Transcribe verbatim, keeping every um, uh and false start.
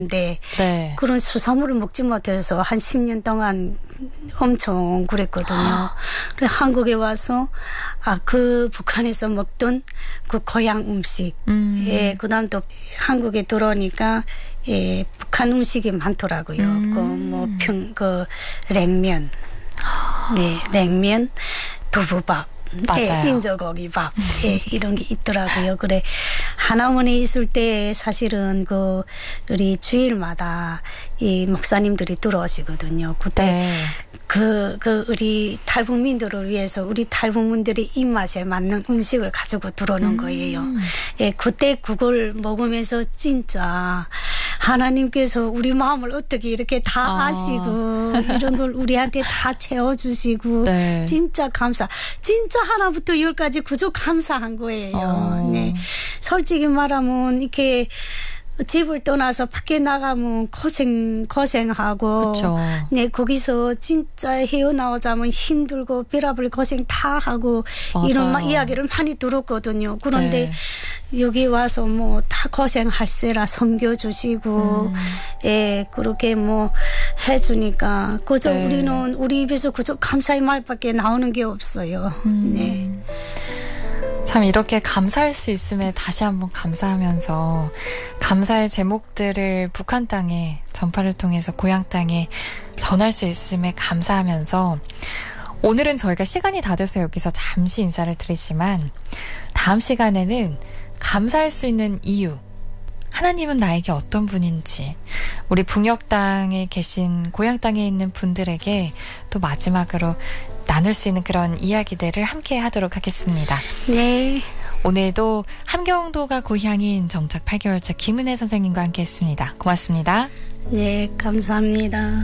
네. 네. 그런 수산물을 먹지 못해서 한 십 년 동안 엄청 그랬거든요. 그래 한국에 와서 아, 그 북한에서 먹던 그 고향 음식, 음. 예, 그다음 또 한국에 들어오니까 예, 북한 음식이 많더라고요. 음. 그 뭐 평, 그 냉면, 네, 냉면, 두부밥. 맞아요. 예, 인조고기밥 예, 이런 게 있더라고요. 그래 하나원에 있을 때 사실은 그 우리 주일마다 이 목사님들이 들어오시거든요. 그때 네. 그, 그, 우리 탈북민들을 위해서 우리 탈북민들이 입맛에 맞는 음식을 가지고 들어오는 음. 거예요. 예, 그때 그걸 먹으면서 진짜 하나님께서 우리 마음을 어떻게 이렇게 다 아. 아시고 이런 걸 우리한테 다 채워주시고 네. 진짜 감사. 진짜 하나부터 열까지 그저 감사한 거예요. 어. 네. 솔직히 말하면 이렇게 집을 떠나서 밖에 나가면 고생, 고생하고. 그쵸. 네, 거기서 진짜 헤어나오자면 힘들고, 별아블 고생 다 하고, 맞아요. 이런 마, 이야기를 많이 들었거든요. 그런데 네. 여기 와서 뭐 다 고생할세라 섬겨주시고, 음. 예, 그렇게 뭐 해주니까, 그저 네. 우리는 우리 입에서 그저 감사의 말밖에 나오는 게 없어요. 음. 네. 참 이렇게 감사할 수 있음에 다시 한번 감사하면서 감사의 제목들을 북한 땅에 전파를 통해서 고향 땅에 전할 수 있음에 감사하면서 오늘은 저희가 시간이 다 돼서 여기서 잠시 인사를 드리지만 다음 시간에는 감사할 수 있는 이유, 하나님은 나에게 어떤 분인지 우리 북녘 땅에 계신 고향 땅에 있는 분들에게 또 마지막으로 나눌 수 있는 그런 이야기들을 함께 하도록 하겠습니다. 네. 오늘도 함경도가 고향인 정착 팔 개월차 김은혜 선생님과 함께 했습니다. 고맙습니다. 네, 감사합니다.